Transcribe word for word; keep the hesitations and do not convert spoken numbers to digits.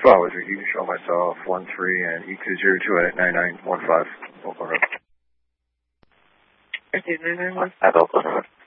Well, with you can show myself one three and E two zero two at nine nine one five. Oakland Road. nine nine one five Oakland Road.